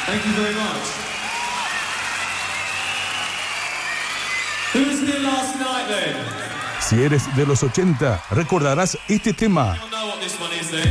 Thank you very much. Who was here last night then? Si eres de los 80, recordarás este tema. You'll know what this one is then.